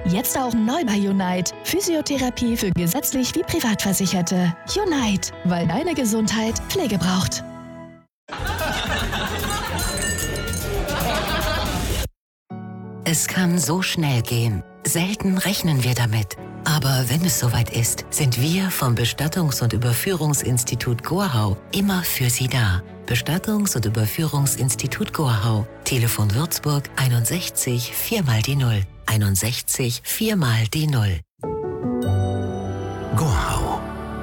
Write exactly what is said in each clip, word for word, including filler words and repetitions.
Jetzt auch neu bei Unite. Physiotherapie für gesetzlich wie Privatversicherte. Unite, weil deine Gesundheit Pflege braucht. Es kann so schnell gehen. Selten rechnen wir damit. Aber wenn es soweit ist, sind wir vom Bestattungs- und Überführungsinstitut Gorhau immer für Sie da. Bestattungs- und Überführungsinstitut Gorhau. Telefon Würzburg einundsechzig vier mal die Null. einundsechzig vier mal die Null. Gorhau.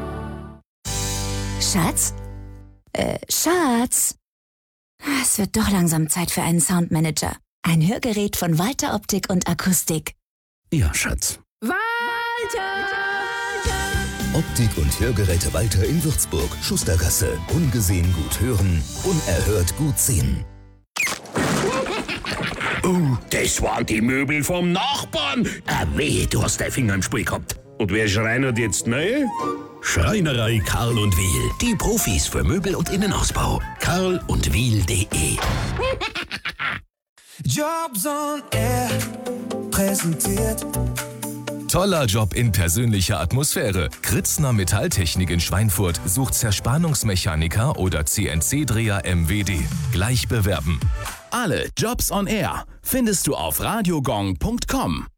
Schatz? Äh, Schatz? Es wird doch langsam Zeit für einen Soundmanager. Ein Hörgerät von Walter Optik und Akustik. Ja, Schatz. Walter! Optik und Hörgeräte Walter in Würzburg. Schustergasse. Ungesehen gut hören, unerhört gut sehen. Oh, das waren die Möbel vom Nachbarn. Ah, weh, du hast deinen Finger im Spiel gehabt. Und wer schreinert jetzt neu? Schreinerei Karl und Wiel. Die Profis für Möbel- und Innenausbau. karl und wiel punkt de. Jobs on Air präsentiert. Toller Job in persönlicher Atmosphäre. Kritzner Metalltechnik in Schweinfurt sucht Zerspannungsmechaniker oder C N C-Dreher M W D. Gleich bewerben. Alle Jobs on Air findest du auf radiogong punkt com.